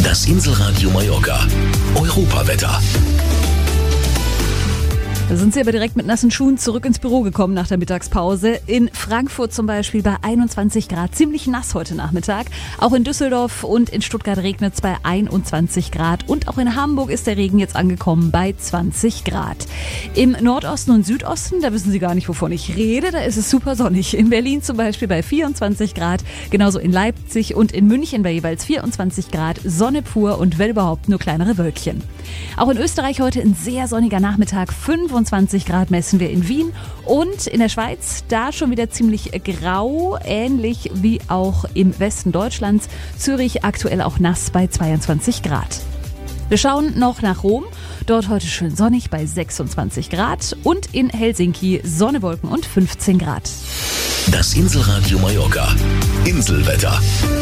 Das Inselradio Mallorca. Europawetter. Da sind sie aber direkt mit nassen Schuhen zurück ins Büro gekommen nach der Mittagspause. In Frankfurt zum Beispiel bei 21 Grad, ziemlich nass heute Nachmittag. Auch in Düsseldorf und in Stuttgart regnet es bei 21 Grad. Und auch in Hamburg ist der Regen jetzt angekommen bei 20 Grad. Im Nordosten und Südosten, da wissen Sie gar nicht, wovon ich rede, da ist es super sonnig. In Berlin zum Beispiel bei 24 Grad, genauso in Leipzig und in München bei jeweils 24 Grad, Sonne pur und wenn überhaupt nur kleinere Wölkchen. Auch in Österreich heute ein sehr sonniger Nachmittag, 25 Grad messen wir in Wien und in der Schweiz, da schon wieder ziemlich grau, ähnlich wie auch im Westen Deutschlands. Zürich aktuell auch nass bei 22 Grad. Wir schauen noch nach Rom, dort heute schön sonnig bei 26 Grad und in Helsinki Sonne, Wolken und 15 Grad. Das Inselradio Mallorca. Inselwetter.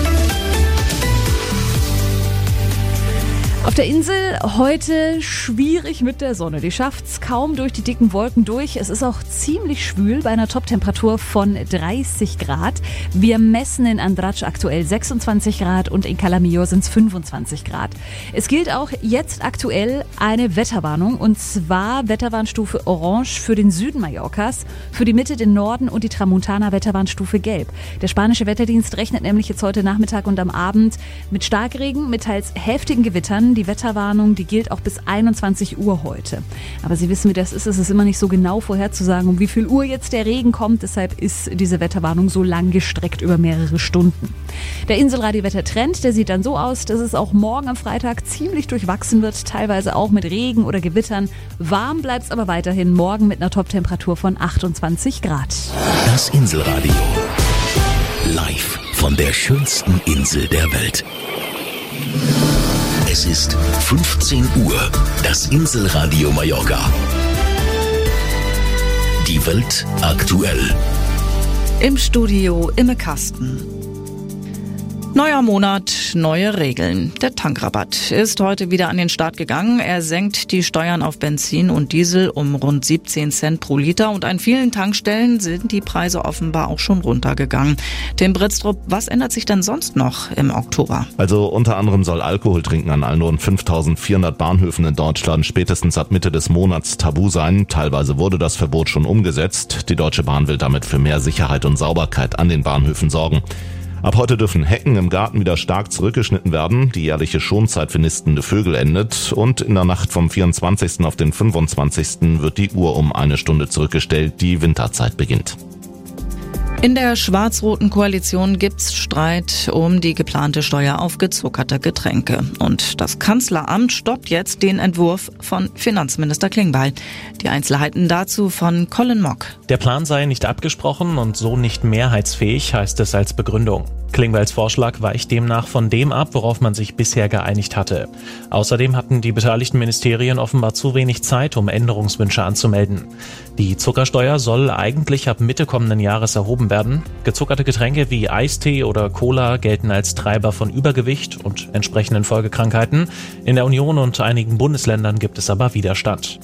Auf der Insel heute schwierig mit der Sonne. Die schafft's kaum durch die dicken Wolken durch. Es ist auch ziemlich schwül bei einer Toptemperatur von 30 Grad. Wir messen in Andratx aktuell 26 Grad und in Calamillo sind's 25 Grad. Es gilt auch jetzt aktuell eine Wetterwarnung und zwar Wetterwarnstufe Orange für den Süden Mallorcas, für die Mitte, den Norden und die Tramontana Wetterwarnstufe Gelb. Der spanische Wetterdienst rechnet nämlich jetzt heute Nachmittag und am Abend mit Starkregen, mit teils heftigen Gewittern. Die Wetterwarnung, die gilt auch bis 21 Uhr heute. Aber Sie wissen, wie das ist. Es ist immer nicht so genau vorherzusagen, um wie viel Uhr jetzt der Regen kommt. Deshalb ist diese Wetterwarnung so lang gestreckt über mehrere Stunden. Der Inselradio-Wettertrend, der sieht dann so aus, dass es auch morgen am Freitag ziemlich durchwachsen wird, teilweise auch mit Regen oder Gewittern. Warm bleibt es aber weiterhin morgen mit einer Toptemperatur von 28 Grad. Das Inselradio. Live von der schönsten Insel der Welt. Es ist 15 Uhr. Das Inselradio Mallorca. Die Welt aktuell. Im Studio Imme Kasten. Neuer Monat, neue Regeln. Der Tankrabatt ist heute wieder an den Start gegangen. Er senkt die Steuern auf Benzin und Diesel um rund 17 Cent pro Liter und an vielen Tankstellen sind die Preise offenbar auch schon runtergegangen. Tim Britztrup, was ändert sich denn sonst noch im Oktober? Also unter anderem soll Alkoholtrinken an allen rund 5.400 Bahnhöfen in Deutschland spätestens ab Mitte des Monats tabu sein. Teilweise wurde das Verbot schon umgesetzt. Die Deutsche Bahn will damit für mehr Sicherheit und Sauberkeit an den Bahnhöfen sorgen. Ab heute dürfen Hecken im Garten wieder stark zurückgeschnitten werden. Die jährliche Schonzeit für nistende Vögel endet und in der Nacht vom 24. auf den 25. wird die Uhr um 1 Stunde zurückgestellt. Die Winterzeit beginnt. In der schwarz-roten Koalition gibt's Streit um die geplante Steuer auf gezuckerte Getränke. Und das Kanzleramt stoppt jetzt den Entwurf von Finanzminister Klingbeil. Die Einzelheiten dazu von Colin Mock. Der Plan sei nicht abgesprochen und so nicht mehrheitsfähig, heißt es als Begründung. Klingbeils Vorschlag weicht demnach von dem ab, worauf man sich bisher geeinigt hatte. Außerdem hatten die beteiligten Ministerien offenbar zu wenig Zeit, um Änderungswünsche anzumelden. Die Zuckersteuer soll eigentlich ab Mitte kommenden Jahres erhoben werden. Gezuckerte Getränke wie Eistee oder Cola gelten als Treiber von Übergewicht und entsprechenden Folgekrankheiten. In der Union und einigen Bundesländern gibt es aber Widerstand.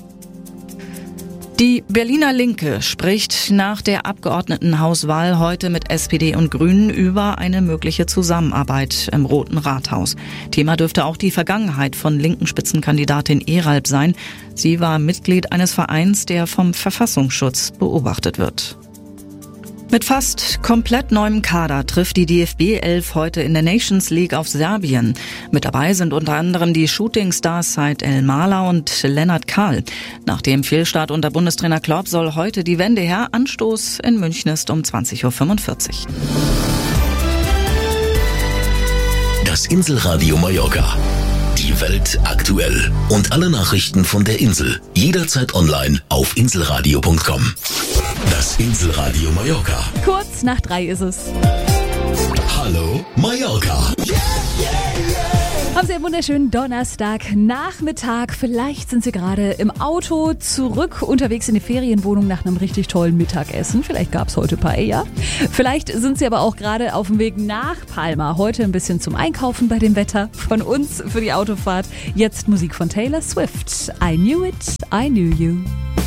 Die Berliner Linke spricht nach der Abgeordnetenhauswahl heute mit SPD und Grünen über eine mögliche Zusammenarbeit im Roten Rathaus. Thema dürfte auch die Vergangenheit von linken Spitzenkandidatin Eralb sein. Sie war Mitglied eines Vereins, der vom Verfassungsschutz beobachtet wird. Mit fast komplett neuem Kader trifft die DFB 11 heute in der Nations League auf Serbien. Mit dabei sind unter anderem die Shootingstars Said El-Mala und Lennart Kahl. Nach dem Fehlstart unter Bundestrainer Klopp soll heute die Wende her. Anstoß in München ist um 20.45 Uhr. Das Inselradio Mallorca. Die Welt aktuell. Und alle Nachrichten von der Insel. Jederzeit online auf inselradio.com. Das Inselradio Mallorca. Kurz nach 3 ist es. Hallo Mallorca. Haben Sie einen wunderschönen Donnerstagnachmittag. Vielleicht sind Sie gerade im Auto zurück unterwegs in die Ferienwohnung nach einem richtig tollen Mittagessen. Vielleicht gab es heute Paella. Vielleicht sind Sie aber auch gerade auf dem Weg nach Palma. Heute ein bisschen zum Einkaufen bei dem Wetter. Von uns für die Autofahrt. Jetzt Musik von Taylor Swift. I knew it, I knew you.